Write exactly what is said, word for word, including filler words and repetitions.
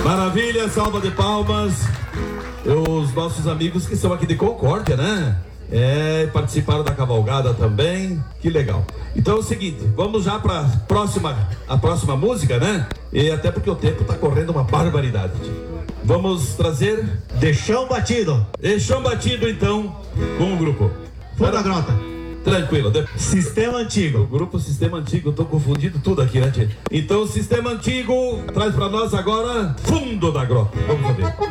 Maravilha, salva de palmas. Os nossos amigos que são aqui de Concórdia, né? É, participaram da cavalgada também. Que legal. Então é o seguinte, vamos já para próxima, a próxima música, né? E até porque o tempo tá correndo uma barbaridade. Vamos trazer De Chão Batido. De Chão Batido, então, com o grupo Fundo da Grota. Tranquilo. Sistema Antigo. O grupo Sistema Antigo, eu tô confundindo tudo aqui, né, tia? Então, Sistema Antigo traz pra nós agora Fundo da Grota. Vamos ver.